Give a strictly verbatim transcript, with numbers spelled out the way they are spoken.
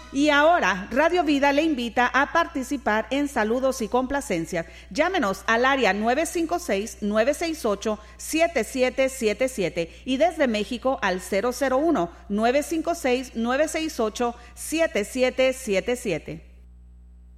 Y ahora, Radio Vida le invita a participar en saludos y complacencias. Llámenos al área nueve cinco seis, nueve seis ocho, siete siete siete siete y desde México al cero cero uno, nueve cinco seis, nueve seis ocho, siete siete siete siete.